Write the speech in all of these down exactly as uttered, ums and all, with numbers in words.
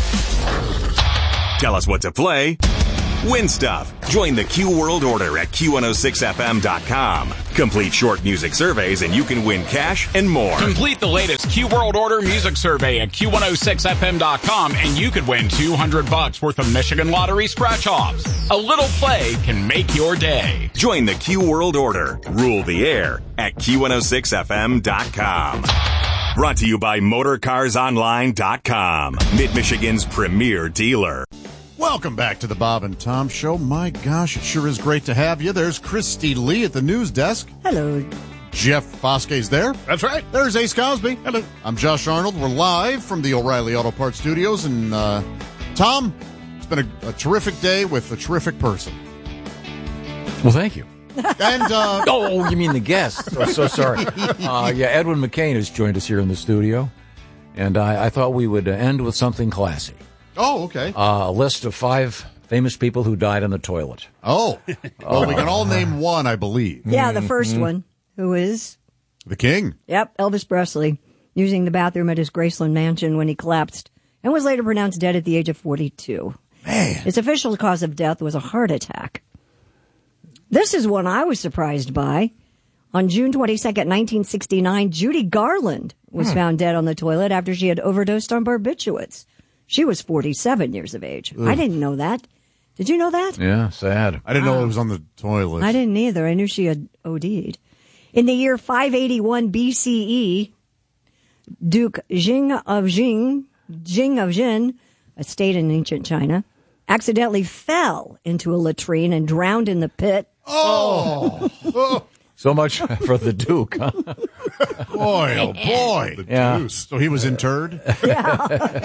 Tell us what to play. Win stuff. Join the Q World Order at Q one oh six F M dot com. Complete short music surveys and you can win cash and more. Complete the latest Q World Order music survey at Q one oh six F M dot com and you could win two hundred bucks worth of Michigan Lottery scratch-offs. A little play can make your day. Join the Q World Order. Rule the air at Q one oh six F M dot com. Brought to you by Motor Cars Online dot com. Mid-Michigan's premier dealer. Welcome back to the Bob and Tom Show. My gosh, it sure is great to have you. There's Christy Lee at the news desk. Hello. Jeff Foskey's there. That's right. There's Ace Cosby. Hello. I'm Josh Arnold. We're live from the O'Reilly Auto Parts Studios. And, uh, Tom, it's been a, a terrific day with a terrific person. Well, thank you. And, uh... oh, you mean the guest. So, so sorry. Uh, yeah, Edwin McCain has joined us here in the studio. And I, I thought we would end with something classy. Oh, okay. Uh, a list of five famous people who died on the toilet. Oh. Well, we can all name one, I believe. Yeah, the first mm-hmm. one, who is? The King. Yep, Elvis Presley, using the bathroom at his Graceland mansion when he collapsed and was later pronounced dead at the age of forty-two. Man. His official cause of death was a heart attack. This is one I was surprised by. On June twenty-second, nineteen sixty-nine, Judy Garland was hmm. found dead on the toilet after she had overdosed on barbiturates. She was forty-seven years of age. Ugh. I didn't know that. Did you know that? Yeah, sad. I didn't oh. know it was on the toilet. I didn't either. I knew she had O D'd. In the year five eighty-one B C E, Duke Jing of Jing, Jing of Jin, a state in ancient China, accidentally fell into a latrine and drowned in the pit. Oh! oh. So much for the Duke, huh? Boy, oh boy. The yeah. Deuce. So he was interred? Yeah.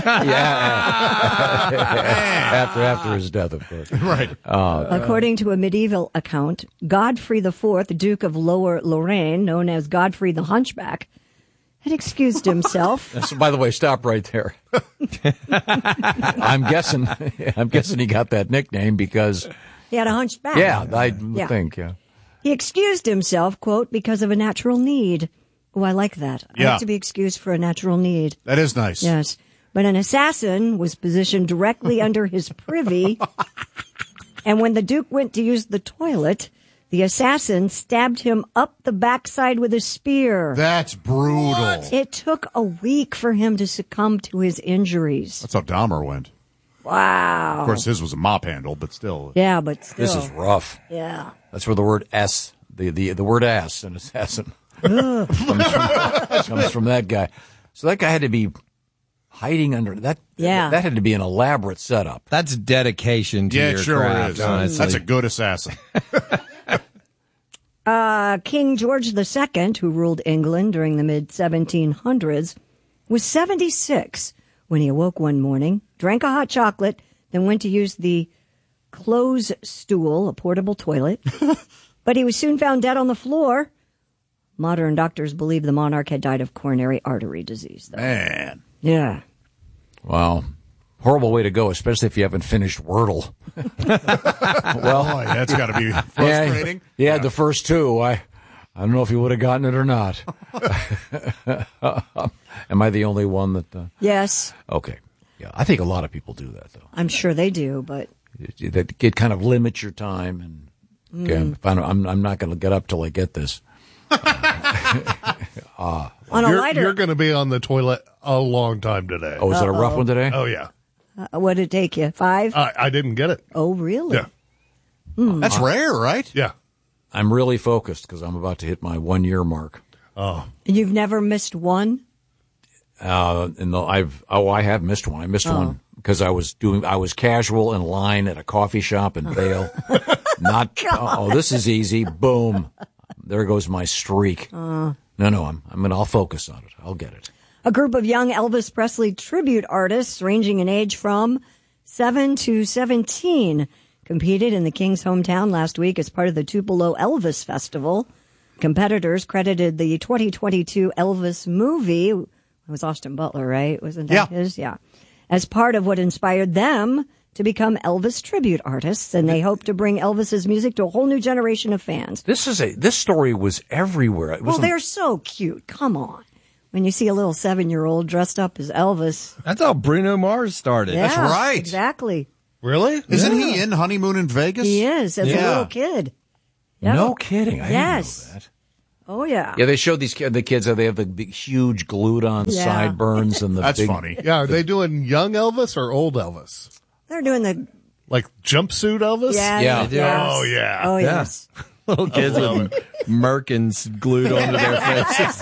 yeah. after after his death, of course. Right. Uh, According to a medieval account, Godfrey the Fourth, Duke of Lower Lorraine, known as Godfrey the Hunchback, had excused himself. So, by the way, stop right there. I'm guessing I'm guessing he got that nickname because he had a hunchback. Yeah, I yeah. think, yeah. He excused himself, quote, because of a natural need. Oh, I like that. I yeah. like to be excused for a natural need. That is nice. Yes. But an assassin was positioned directly under his privy. And when the Duke went to use the toilet, the assassin stabbed him up the backside with a spear. That's brutal. What? It took a week for him to succumb to his injuries. That's how Dahmer went. Wow. Of course, his was a mop handle, but still. Yeah, but still. This is rough. Yeah. That's where the word S, the, the, the word ass, an assassin, comes, from, comes from that guy. So that guy had to be hiding under that. Yeah. That had to be an elaborate setup. That's dedication to yeah, your it sure craft, is. honestly. That's a good assassin. uh, King George the Second, who ruled England during the mid seventeen hundreds, was seventy-six when he awoke one morning, drank a hot chocolate, then went to use the clothes stool, a portable toilet. But he was soon found dead on the floor. Modern doctors believe the monarch had died of coronary artery disease, though. Man. Yeah. Wow. Horrible way to go, especially if you haven't finished Wordle. Well, Boy, that's got to be frustrating. Yeah, yeah, the first two. I I don't know if you would have gotten it or not. Am I the only one that... Uh... Yes. Okay. Yeah, I think a lot of people do that, though. I'm sure they do, but... It, it, it kind of limits your time. And again, mm. I'm, I'm, I'm not going to get up till I get this. uh, on a you're, lighter... You're going to be on the toilet a long time today. Oh, is it a rough one today? Oh, yeah. Uh, what did it take you? Five? I, I didn't get it. Oh, really? Yeah. Mm. That's rare, right? Yeah. I'm really focused because I'm about to hit my one-year mark. Oh. And you've never missed one? Uh, and the, I've oh, I have missed one. I missed oh. one because I was doing I was casual in line at a coffee shop in Vail. Not oh, this is easy. Boom, there goes my streak. Uh. No, no, I'm I'm gonna I'll focus on it. I'll get it. A group of young Elvis Presley tribute artists ranging in age from seven to seventeen competed in the King's hometown last week as part of the Tupelo Elvis Festival. Competitors credited the twenty twenty-two Elvis movie. It was Austin Butler, right? Wasn't that yeah. his? Yeah. As part of what inspired them to become Elvis tribute artists, and they hope to bring Elvis's music to a whole new generation of fans. This is a this story was everywhere. It well, they're so cute. Come on. when you see a little seven-year-old dressed up as Elvis. That's how Bruno Mars started. Yeah, That's right. Exactly. Really? Isn't Yeah. he in Honeymoon in Vegas? He is, as a Yeah. little kid. Yep. No kidding. I Yes. didn't know that. Oh, yeah. Yeah, they showed these ki- the kids how they have the big, huge glued on Yeah. sideburns and the That's big, funny. Yeah, are they doing young Elvis or old Elvis? They're doing the... Like jumpsuit Elvis? Yeah. Yeah. Yes. They do. Oh, yeah. Oh, Yeah. yes. Little kids with merkins glued onto their faces.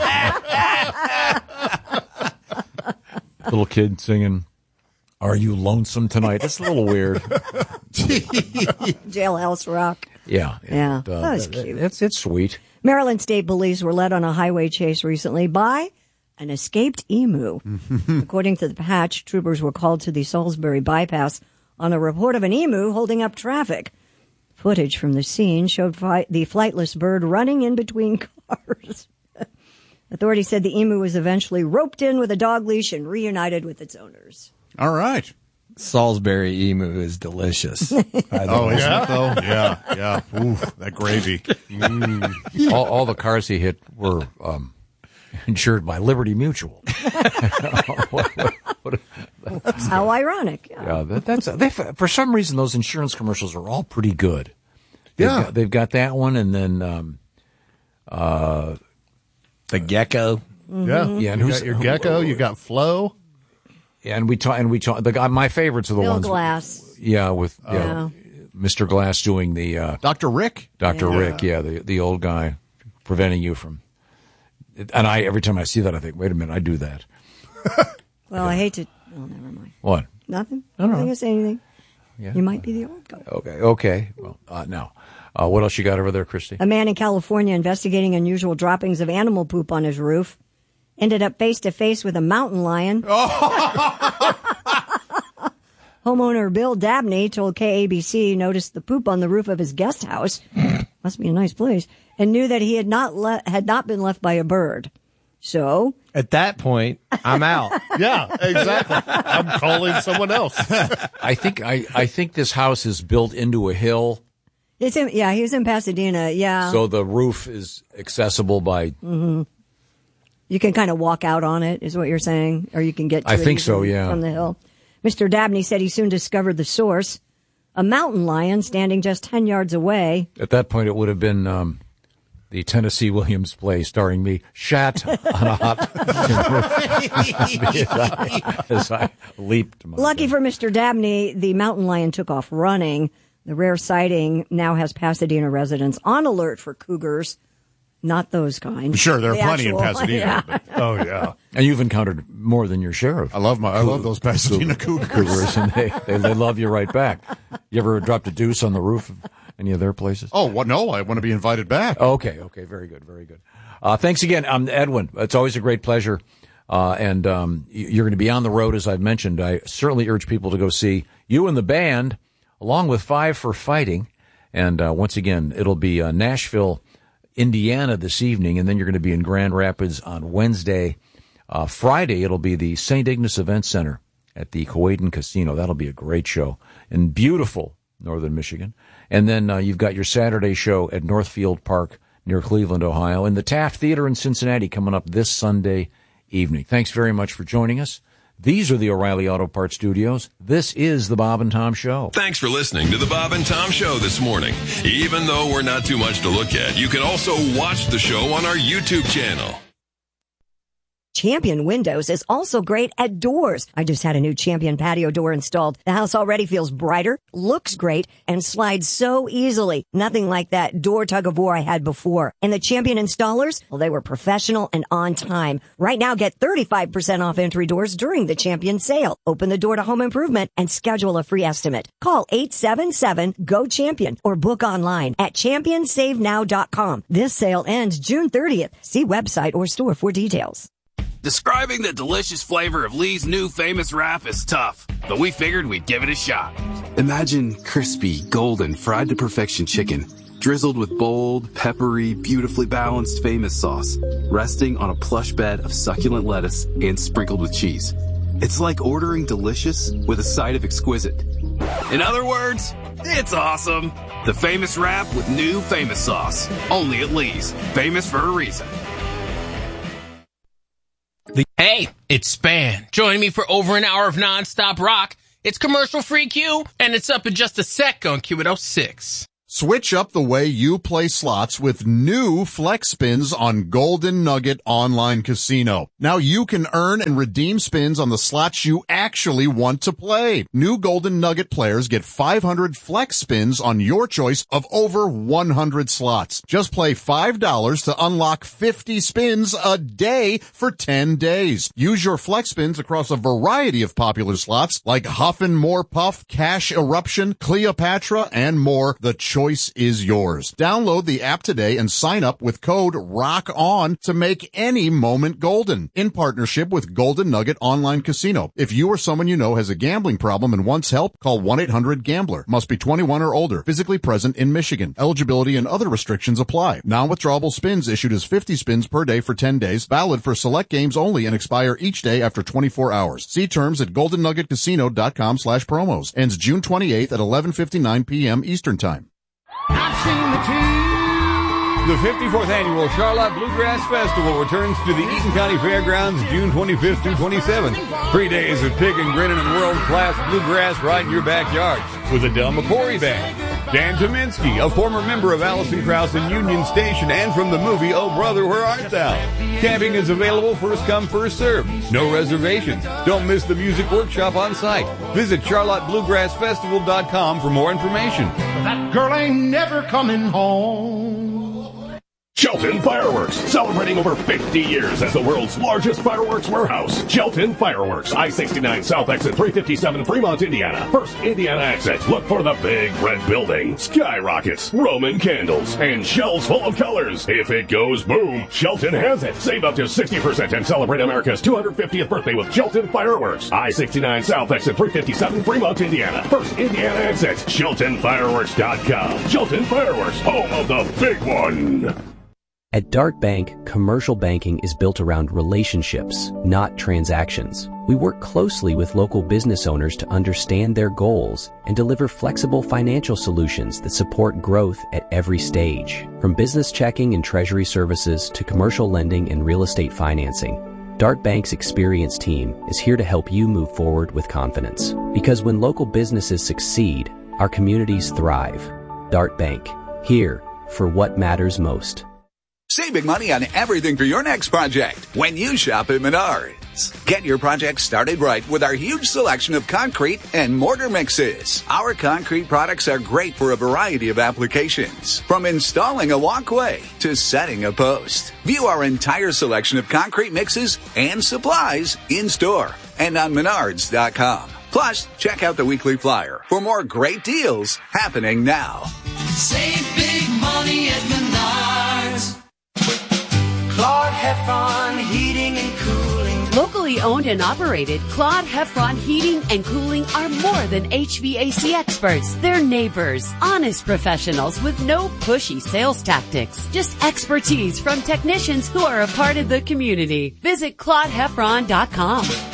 little kid singing, "Are you lonesome tonight?" That's a little weird. Jailhouse Rock. Yeah. Yeah. And, uh, That was cute. It's, it's sweet. Maryland State Police were led on a highway chase recently by an escaped emu. According to the patch, troopers were called to the Salisbury bypass on a report of an emu holding up traffic. Footage from the scene showed fi- the flightless bird running in between cars. Authorities said the emu was eventually roped in with a dog leash and reunited with its owners. All right. Salisbury emu is delicious. Oh, isn't it though? Yeah, yeah. Ooh, that gravy. Mm. all, all the cars he hit were um, insured by Liberty Mutual. What- what- what- How ironic. Yeah. yeah, that, that's they, for some reason those insurance commercials are all pretty good. They've Yeah. got, they've got that one, and then um, uh, The gecko. Yeah, Yeah. and You who's- got your gecko, you got Flo. yeah, and we talk and we talk. The guy, my favorites are the Bill ones. Glass. Yeah, with yeah, Yeah. Mister Glass doing the uh, Doctor Rick? Doctor Yeah. Rick. Yeah, the the old guy preventing you from. And I every time I see that, I think, wait a minute, I do that. Well, I hate to... Oh, never mind. What? Nothing? No, no. I'm not going to say anything. Yeah. You might be the old guy. Okay. Okay. Well, uh, now, uh, what else you got over there, Christy? A man in California investigating unusual droppings of animal poop on his roof ended up face to face with a mountain lion. Homeowner Bill Dabney told K A B C he noticed the poop on the roof of his guest house. Must be a nice place. And knew that he had not le- had not been left by a bird. So At that point, I'm out. Yeah, exactly. I'm calling someone else. I think I, I think this house is built into a hill, it's in, yeah, he was in Pasadena. Yeah, so the roof is accessible by. you can kind of walk out on it, is what you're saying, or you can get. To I it think so, easily yeah. from the hill. Mister Dabney said he soon discovered the source: a mountain lion standing just ten yards away. At that point, it would have been um, the Tennessee Williams play starring me, shat on a hot roof as I leaped. to my Lucky death. for Mister Dabney, the mountain lion took off running. The rare sighting now has Pasadena residents on alert for cougars. Not those kind. Sure, there are The plenty in actual- Pasadena. yeah. but Oh, yeah. And you've encountered more than your share of I love my I love those Pasadena Cougars. cougars, and they, they they love you right back. You ever dropped a deuce on the roof of any of their places? Oh, well, no, I want to be invited back. Okay, okay, very good, very good. Uh, thanks again, um, Edwin. It's always a great pleasure. Uh, and um, y- you're going to be on the road, as I've mentioned. I certainly urge people to go see you and the band, along with Five for Fighting. And uh, once again, it'll be uh, Nashville, Indiana this evening, and then you're going to be in Grand Rapids on Wednesday. Uh, Friday, it'll be the Saint Ignace Event Center at the Coaden Casino. That'll be a great show in beautiful northern Michigan. And then uh, you've got your Saturday show at Northfield Park near Cleveland, Ohio, and the Taft Theater in Cincinnati coming up this Sunday evening. Thanks very much for joining us. These are the O'Reilly Auto Parts Studios. This is the Bob and Tom Show. Thanks for listening to the Bob and Tom Show this morning. Even though we're not too much to look at, you can also watch the show on our YouTube channel. Champion Windows is also great at doors. I just had a new Champion patio door installed. The house already feels brighter, looks great, and slides so easily. Nothing like that door tug of war I had before. And the Champion installers, well, they were professional and on time. Right now, get thirty-five percent off entry doors during the Champion sale. Open the door to home improvement and schedule a free estimate. Call eight seven seven, G O CHAMPION or book online at champion save now dot com. This sale ends June thirtieth. See website or store for details. Describing the delicious flavor of Lee's new famous wrap is tough, but we figured we'd give it a shot. Imagine crispy, golden, fried to perfection chicken, drizzled with bold, peppery, beautifully balanced famous sauce, resting on a plush bed of succulent lettuce and sprinkled with cheese. It's like ordering delicious with a side of exquisite. In other words, it's awesome. The famous wrap with new famous sauce. Only at Lee's. Famous for a reason. Hey, it's Span. Join me for over an hour of nonstop rock. It's commercial-free Q, and it's up in just a sec on Q one oh six. Switch up the way you play slots with new Flex Spins on Golden Nugget Online Casino. Now you can earn and redeem spins on the slots you actually want to play. New Golden Nugget players get five hundred Flex Spins on your choice of over one hundred slots. Just play five dollars to unlock fifty spins a day for ten days. Use your Flex Spins across a variety of popular slots like Huff and More Puff, Cash Eruption, Cleopatra, and more. The choice is yours. Download the app today and sign up with code ROCKON to make any moment golden. In partnership with Golden Nugget Online Casino. If you or someone you know has a gambling problem and wants help, call one eight hundred gambler. Must be twenty-one or older. Physically present in Michigan. Eligibility and other restrictions apply. Non-withdrawable spins issued as fifty spins per day for ten days. Valid for select games only and expire each day after twenty-four hours. See terms at golden nugget casino dot com slash promos. Ends June twenty-eighth at eleven fifty-nine p.m. Eastern Time. I've seen the team. The fifty-fourth Annual Charlotte Bluegrass Festival returns to the Eaton County Fairgrounds June twenty-fifth through twenty-seventh. Three days of picking, grinning, and world-class bluegrass right in your backyard with the Del McCoury Band. Dan Tominski, a former member of Alison Krauss and Union Station and from the movie Oh Brother, Where Art Thou? Camping is available first come, first served. No reservations. Don't miss the music workshop on site. Visit charlotte bluegrass festival dot com for more information. That girl ain't never coming home. Shelton Fireworks, celebrating over fifty years as the world's largest fireworks warehouse. Shelton Fireworks, I sixty-nine South Exit three fifty-seven, Fremont, Indiana. First Indiana exit. Look for the big red building, skyrockets, Roman candles, and shells full of colors. If it goes boom, Shelton has it. Save up to sixty percent and celebrate America's two hundred fiftieth birthday with Shelton Fireworks. I sixty-nine South Exit three fifty-seven, Fremont, Indiana. First Indiana exit. Shelton Fireworks dot com. Shelton Fireworks, home of the big one. At Dart Bank, commercial banking is built around relationships, not transactions. We work closely with local business owners to understand their goals and deliver flexible financial solutions that support growth at every stage. From business checking and treasury services to commercial lending and real estate financing, Dart Bank's experienced team is here to help you move forward with confidence. Because when local businesses succeed, our communities thrive. Dart Bank, here for what matters most. Save big money on everything for your next project when you shop at Menards. Get your project started right with our huge selection of concrete and mortar mixes. Our concrete products are great for a variety of applications, from installing a walkway to setting a post. View our entire selection of concrete mixes and supplies in store and on menards dot com. Plus, check out the weekly flyer for more great deals happening now. Save big money at Menards. Claude Heffron Heating and Cooling. Locally owned and operated, Claude Heffron Heating and Cooling are more than H V A C experts. They're neighbors, honest professionals with no pushy sales tactics. Just expertise from technicians who are a part of the community. Visit claude heffron dot com.